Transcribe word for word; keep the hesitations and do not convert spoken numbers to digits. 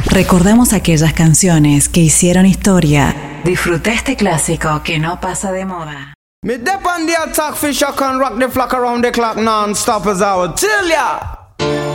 Recordamos aquellas canciones que hicieron historia. Disfruta este clásico que no pasa de moda. Me dip on the attack, fish I can rock the flock around the clock non-stop as I would tell ya.